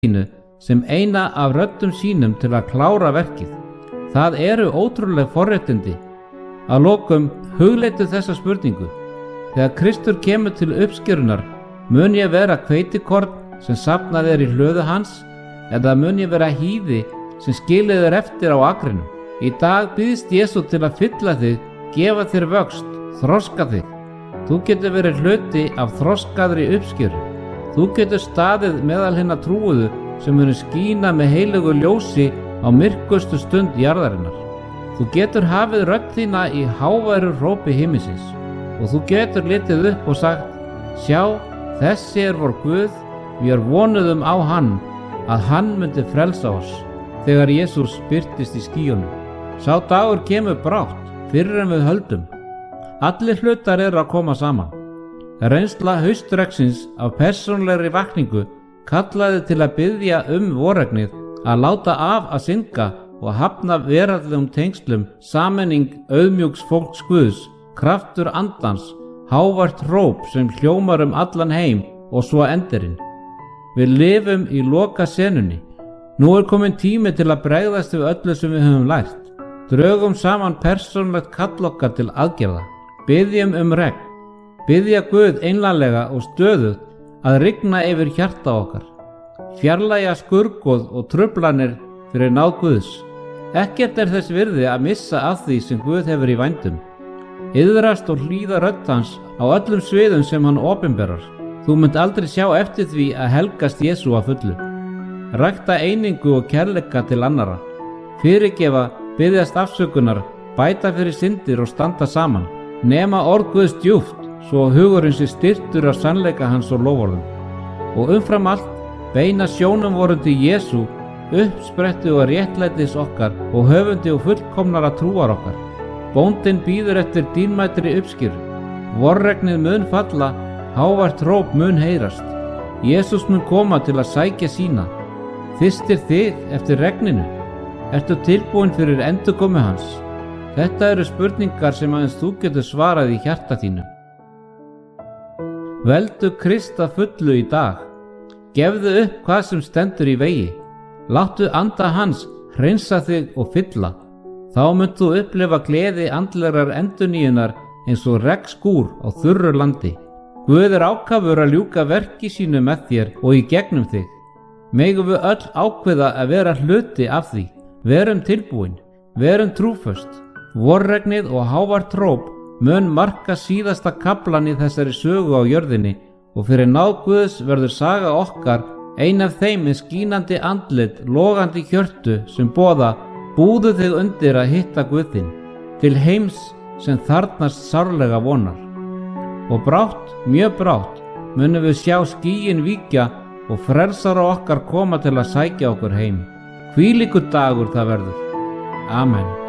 sínu sem eina af röddum sínum til að klára verkið. Það eru ótrúleg forréttindi. Að lokum hugleitu þessa spurningu: þegar Kristur kemur til uppskerunar, mun ég vera hveitikorn sem safnað í hlöðu hans, eða mun ég vera hýði sem skilið eftir á akrinum? Í dag býðst Jesú til að fylla þig, gefa þér vöxt, þroska þig. Þú getur verið hluti af þroskaðri uppskeru. Þú getur staðið meðal hinna trúuðu sem munu skína með heilögu ljósi á myrkustu stund jarðarinnar. Þú getur hafið rödd þína í háværu hrópi himinsins og þú getur litið upp og sagt: sjá, þessi vor Guð, við vonuðum á hann, að hann myndi frelsa oss. Þegar Jesús birtist í skýjunum. Sá dagur kemur brátt, fyrr en við höldum. Allir hlutar eru að koma saman. Reynsla haustreksins af persónlegri vakningu kallaði til að biðja vorregnið að láta af að synga og hafna veraldlegum tengslum, sameining auðmjúks fólks Guðs, kraftur andans, hávært hróp sem hljómar allan heim og svo endirinn. Við lifum í loka senunni. Nú komin tími til að bregðast við öllu sem við höfum lært. Drögum saman persónlegt kall okkar til aðgerða. Biðjum regn. Biðja Guð einlæglega og stöðugt að rigna yfir hjarta okkar. Fjarlægja skurgoð og truflanir fyrir náð Guðs. Ekkert þess virði að missa af því sem Guð hefur í vændum. Iðrast og hlýða rödd hans á öllum sviðum sem hann opinberar. Þú munt aldrei sjá eftir því að helgast Jesú að fullu. Rækta einingu og kærleika til annarra. Fyrirgefa, biðjast afsökunar, bæta fyrir syndir og standa saman. Nema orð Guðs djúpt, svo hugurinn sé styrktur af sannleika hans og loforðum. Og umfram allt, beina sjónum vorum til Jesú, uppsprettu og réttlætis okkar og höfundi og fullkomnara trúar okkar. Bóndinn bíður eftir dýrmætri uppskeru. Vorregnið mun falla, hávært hróp mun heyrast. Jesús mun koma til að sækja sína. Þyrstir þig eftir regninu? Ertu tilbúin fyrir endurkomu hans? Þetta eru spurningar sem aðeins þú getur svarað í hjarta þínu. Veldu Krist að fullu í dag. Gefðu upp hvað sem stendur í vegi. Láttu anda hans hreinsa þig og fylla. Þá munt þú upplifa gleði andlegrar endurnýjunar eins og regnskúr á þurru landi. Guð ákafur að ljúka verki sínu með þér og í gegnum þig. Megum við öll ákveða að vera hluti af því. Verum tilbúin, verum trúföst. Vorregnið og hávært hróp mun marka síðasta kaflan í þessari sögu á jörðinni og fyrir náð Guðs verður saga okkar ein af þeim með skínandi andlit, logandi hjörtu sem boða: búðu þig undir að hitta Guðinn, til heims sem þarnast sárlega vonar. Og brátt, mjög brátt, munum við sjá skýin víkja og frelsara okkar koma til að sækja okkur heim. Hvílíkur dagur það verður. Amen.